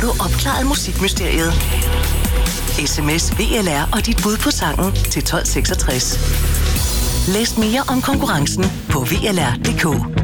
har du opklaret musikmysteriet. SMS VLR og dit bud på sangen til 1266. Læs mere om konkurrencen på VLR.dk.